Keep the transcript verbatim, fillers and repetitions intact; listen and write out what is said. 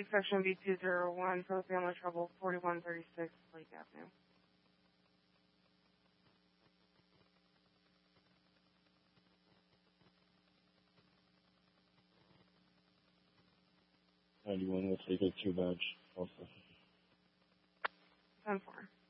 section B two zero one for the family trouble, forty-one thirty-six Lake Avenue. ninety-one, we'll take a two badge also. ten four.